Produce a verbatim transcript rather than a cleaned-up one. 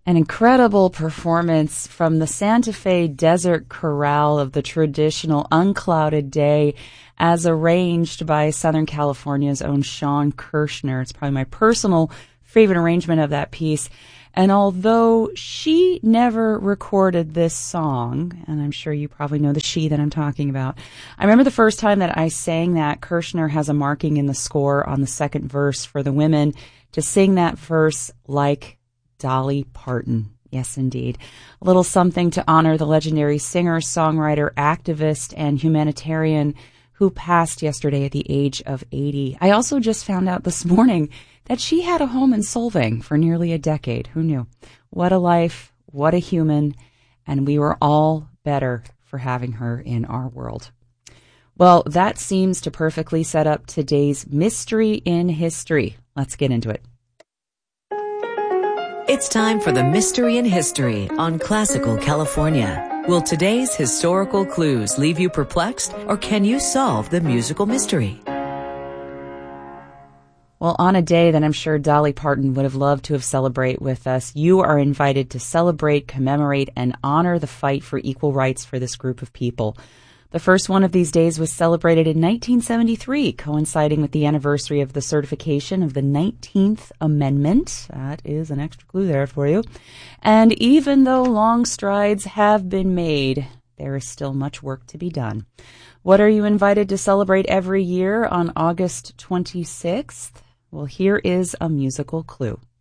An incredible performance from the Santa Fe Desert Chorale of the traditional Unclouded Day as arranged by Southern California's own Sean Kirshner. It's probably my personal favorite arrangement of that piece. And although she never recorded this song, and I'm sure you probably know the she that I'm talking about, I remember the first time that I sang that, Kirshner has a marking in the score on the second verse for the women to sing that verse like Dolly Parton. Yes, indeed. A little something to honor the legendary singer, songwriter, activist, and humanitarian who passed yesterday at the age of eighty. I also just found out this morning that she had a home in Solvang for nearly a decade. Who knew? What a life, what a human, and we were all better for having her in our world. Well, that seems to perfectly set up today's Mystery in History. Let's get into it. It's time for the Mystery in History on Classical California. Will today's historical clues leave you perplexed, or can you solve the musical mystery? Well, on a day that I'm sure Dolly Parton would have loved to have celebrated with us, you are invited to celebrate, commemorate, and honor the fight for equal rights for this group of people. The first one of these days was celebrated in nineteen seventy-three, coinciding with the anniversary of the certification of the nineteenth Amendment. That is an extra clue there for you. And even though long strides have been made, there is still much work to be done. What are you invited to celebrate every year on August twenty-sixth? Well, here is a musical clue.